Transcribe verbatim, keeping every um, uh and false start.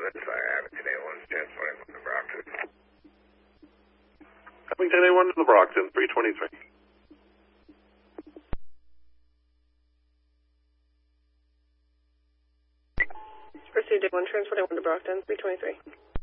Fire Abington A one, transporting one to Brockton. Abington A one to the Brockton, three twenty-three. Pursuit A one, transporting one to Brockton, three twenty-three.